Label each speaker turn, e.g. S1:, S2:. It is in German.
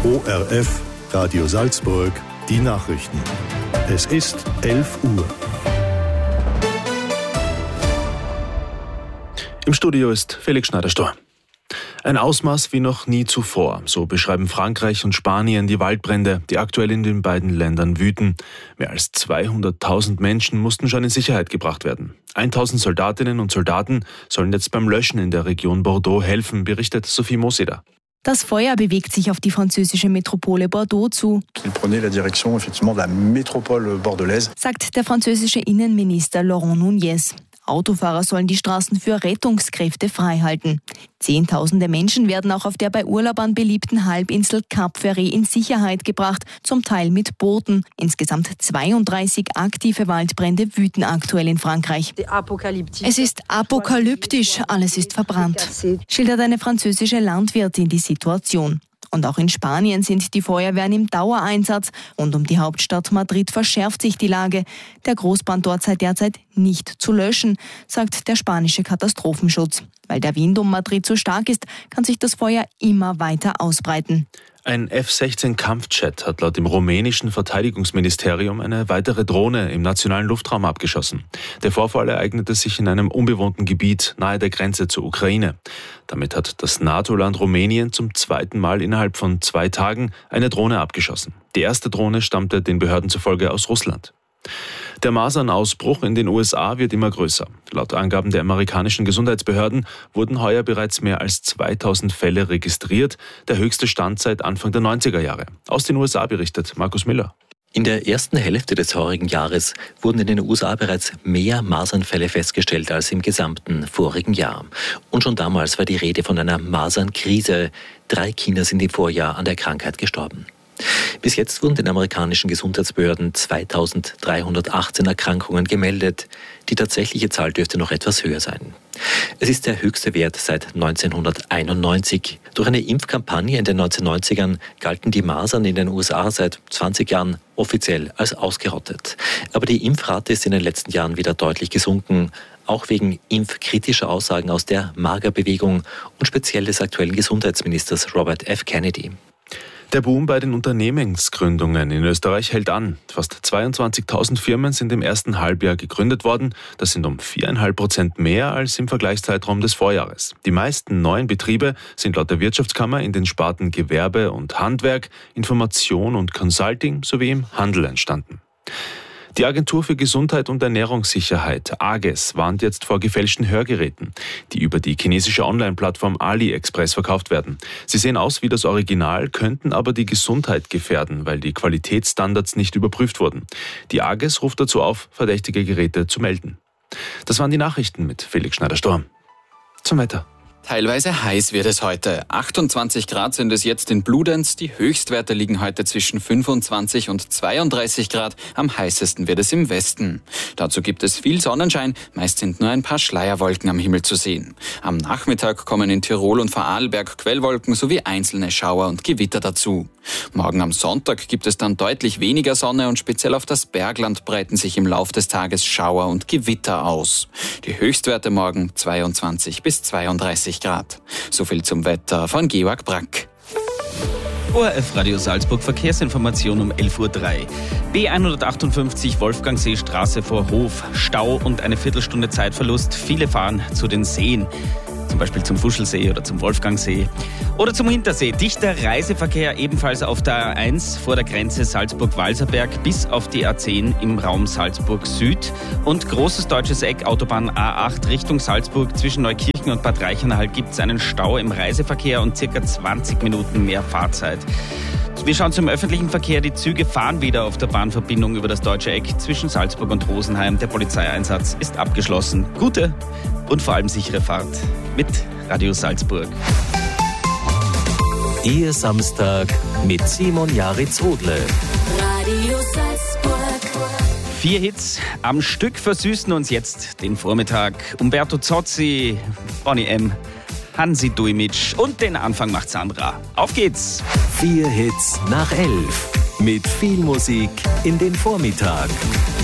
S1: ORF Radio Salzburg, die Nachrichten. Es ist 11 Uhr.
S2: Im Studio ist Felix Schneider-Stor. Ein Ausmaß wie noch nie zuvor, so beschreiben Frankreich und Spanien die Waldbrände, die aktuell in den beiden Ländern wüten. Mehr als 200.000 Menschen mussten schon in Sicherheit gebracht werden. 1.000 Soldatinnen und Soldaten sollen jetzt beim Löschen in der Region Bordeaux helfen, berichtet Sophie Moseder.
S3: Das Feuer bewegt sich auf die französische Metropole Bordeaux zu, sagt der französische Innenminister Laurent Nunez. Autofahrer sollen die Straßen für Rettungskräfte freihalten. Zehntausende Menschen werden auch auf der bei Urlaubern beliebten Halbinsel Cap Ferret in Sicherheit gebracht, zum Teil mit Booten. Insgesamt 32 aktive Waldbrände wüten aktuell in Frankreich. Es ist apokalyptisch, alles ist verbrannt, schildert eine französische Landwirtin die Situation. Und auch in Spanien sind die Feuerwehren im Dauereinsatz. Rund um die Hauptstadt Madrid verschärft sich die Lage. Der Großbrand dort sei derzeit nicht zu löschen, sagt der spanische Katastrophenschutz. Weil der Wind um Madrid so stark ist, kann sich das Feuer immer weiter ausbreiten.
S2: Ein F-16-Kampfjet hat laut dem rumänischen Verteidigungsministerium eine weitere Drohne im nationalen Luftraum abgeschossen. Der Vorfall ereignete sich in einem unbewohnten Gebiet nahe der Grenze zur Ukraine. Damit hat das NATO-Land Rumänien zum zweiten Mal innerhalb von 2 Tagen eine Drohne abgeschossen. Die erste Drohne stammte den Behörden zufolge aus Russland. Der Masernausbruch in den USA wird immer größer. Laut Angaben der amerikanischen Gesundheitsbehörden wurden heuer bereits mehr als 2000 Fälle registriert, der höchste Stand seit Anfang der 90er Jahre. Aus den USA berichtet Markus Miller.
S4: In der ersten Hälfte des heurigen Jahres wurden in den USA bereits mehr Masernfälle festgestellt als im gesamten vorigen Jahr. Und schon damals war die Rede von einer Masernkrise. 3 Kinder sind im Vorjahr an der Krankheit gestorben. Bis jetzt wurden den amerikanischen Gesundheitsbehörden 2318 Erkrankungen gemeldet. Die tatsächliche Zahl dürfte noch etwas höher sein. Es ist der höchste Wert seit 1991. Durch eine Impfkampagne in den 1990ern galten die Masern in den USA seit 20 Jahren offiziell als ausgerottet. Aber die Impfrate ist in den letzten Jahren wieder deutlich gesunken, auch wegen impfkritischer Aussagen aus der MAGA-Bewegung und speziell des aktuellen Gesundheitsministers Robert F. Kennedy.
S2: Der Boom bei den Unternehmensgründungen in Österreich hält an. Fast 22.000 Firmen sind im ersten Halbjahr gegründet worden. Das sind um 4,5% mehr als im Vergleichszeitraum des Vorjahres. Die meisten neuen Betriebe sind laut der Wirtschaftskammer in den Sparten Gewerbe und Handwerk, Information und Consulting sowie im Handel entstanden. Die Agentur für Gesundheit und Ernährungssicherheit, AGES, warnt jetzt vor gefälschten Hörgeräten, die über die chinesische Online-Plattform AliExpress verkauft werden. Sie sehen aus wie das Original, könnten aber die Gesundheit gefährden, weil die Qualitätsstandards nicht überprüft wurden. Die AGES ruft dazu auf, verdächtige Geräte zu melden. Das waren die Nachrichten mit Felix Schneider-Stor. Zum Wetter.
S5: Teilweise heiß wird es heute. 28 Grad sind es jetzt in Bludenz. Die Höchstwerte liegen heute zwischen 25 und 32 Grad. Am heißesten wird es im Westen. Dazu gibt es viel Sonnenschein. Meist sind nur ein paar Schleierwolken am Himmel zu sehen. Am Nachmittag kommen in Tirol und Vorarlberg Quellwolken sowie einzelne Schauer und Gewitter dazu. Morgen am Sonntag gibt es dann deutlich weniger Sonne und speziell auf das Bergland breiten sich im Lauf des Tages Schauer und Gewitter aus. Die Höchstwerte morgen 22 bis 32 Grad. So viel zum Wetter von Georg Brack.
S6: ORF Radio Salzburg, Verkehrsinformation um 11.03 Uhr. B158 Wolfgangseestraße vor Hof. Stau und eine Viertelstunde Zeitverlust. Viele fahren zu den Seen. Zum Beispiel zum Fuschelsee oder zum Wolfgangsee oder zum Hintersee. Dichter Reiseverkehr ebenfalls auf der A1 vor der Grenze Salzburg-Walserberg bis auf die A10 im Raum Salzburg Süd und großes deutsches Eck Autobahn A8 Richtung Salzburg zwischen Neukirchen und Bad Reichenhall gibt es einen Stau im Reiseverkehr und circa 20 Minuten mehr Fahrzeit. Wir schauen zum öffentlichen Verkehr. Die Züge fahren wieder auf der Bahnverbindung über das deutsche Eck zwischen Salzburg und Rosenheim. Der Polizeieinsatz ist abgeschlossen. Gute und vor allem sichere Fahrt mit Radio Salzburg.
S7: Ihr Samstag mit Simon Jaritz-Hodle.
S8: Radio Salzburg.
S6: 4 Hits am Stück versüßen uns jetzt den Vormittag. Umberto Zozzi, Bonnie M., Hansi Dujmic und den Anfang macht Sandra. Auf geht's!
S7: 4 Hits nach 11. Mit viel Musik in den Vormittag.